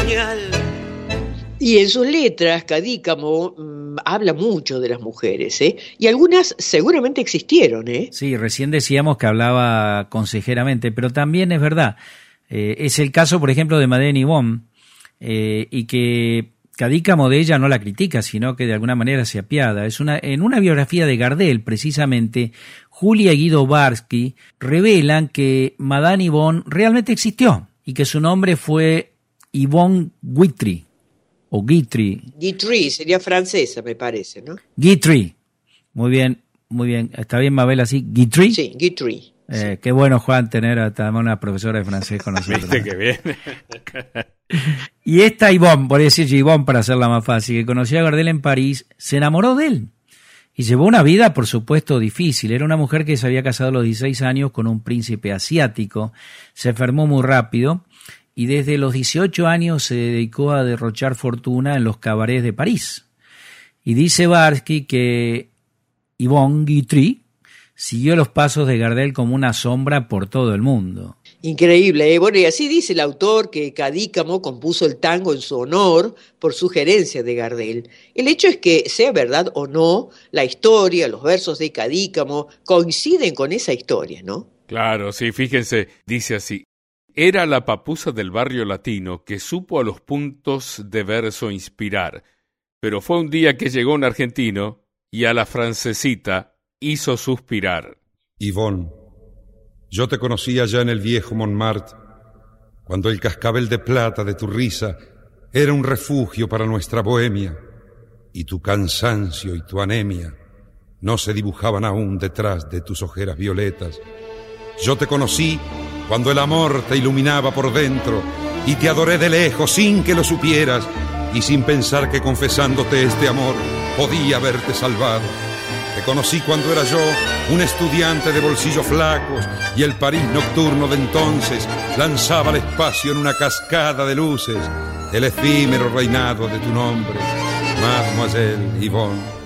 puñal. Y en sus letras, Cadícamo habla mucho de las mujeres, ¿eh? Y algunas seguramente existieron, ¿eh? Sí, recién decíamos que hablaba consejeramente, pero también es verdad. Es el caso, por ejemplo, de Madeleine Yvonne, y que Cadícamo de ella no la critica, sino que de alguna manera se apiada. En una biografía de Gardel, precisamente, Julia y Guido Barsky revelan que Madame Yvonne realmente existió y que su nombre fue Yvonne Guitry, o Guitry. Guitry, sería francesa, me parece, ¿no? Guitry. Muy bien, muy bien. ¿Está bien, Mabel, así? ¿Guitry? Sí, Guitry. Sí. Qué bueno, Juan, tener hasta una profesora de francés con nosotros. ¿Viste qué bien? Y esta Yvonne, por decir Yvonne para hacerla más fácil, que conoció a Gardel en París, se enamoró de él. Y llevó una vida, por supuesto, difícil. Era una mujer que se había casado a los 16 años con un príncipe asiático. Se enfermó muy rápido y desde los 18 años se dedicó a derrochar fortuna en los cabarets de París. Y dice Barsky que Yvonne Guitry siguió los pasos de Gardel como una sombra por todo el mundo. Increíble, ¿eh? Bueno, y así dice el autor que Cadícamo compuso el tango en su honor por sugerencia de Gardel. El hecho es que, sea verdad o no, la historia, los versos de Cadícamo coinciden con esa historia, ¿no? Claro, sí, fíjense, dice así. Era la papusa del barrio latino que supo a los puntos de verso inspirar, pero fue un día que llegó un argentino y a la francesita hizo suspirar. Yvonne, yo te conocí allá en el viejo Montmartre, cuando el cascabel de plata de tu risa era un refugio para nuestra bohemia, y tu cansancio y tu anemia no se dibujaban aún detrás de tus ojeras violetas. Yo te conocí cuando el amor te iluminaba por dentro, y te adoré de lejos sin que lo supieras, y sin pensar que confesándote este amor podía haberte salvado. Te conocí cuando era yo un estudiante de bolsillos flacos y el París nocturno de entonces lanzaba al espacio en una cascada de luces el efímero reinado de tu nombre, Mademoiselle Yvonne.